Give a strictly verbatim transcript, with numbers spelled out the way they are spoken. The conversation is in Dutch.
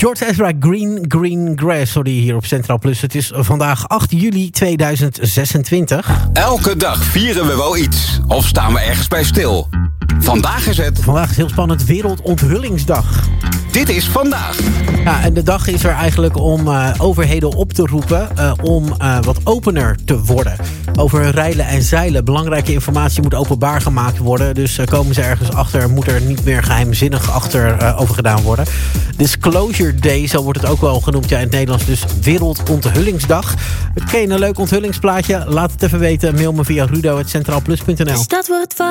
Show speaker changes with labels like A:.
A: George Ezra, Green Green Grass, sorry, hier op Centraal Plus. Het is vandaag acht juli tweeduizend zesentwintig.
B: Elke dag vieren we wel iets. Of staan we ergens bij stil. Vandaag is het...
A: Vandaag is heel spannend, Wereldonthullingdag.
B: Dit is vandaag.
A: Ja, en de dag is er eigenlijk om uh, overheden op te roepen uh, om uh, wat opener te worden. Over reilen en zeilen. Belangrijke informatie moet openbaar gemaakt worden. Dus uh, komen ze ergens achter, moet er niet meer geheimzinnig achter uh, over gedaan worden. Disclosure Day, zo wordt het ook wel genoemd ja, in het Nederlands. Dus Wereldonthullingdag. Ken je een leuk onthullingsplaatje? Laat het even weten. Mail me via rudo apenstaartje centraalplus punt n l.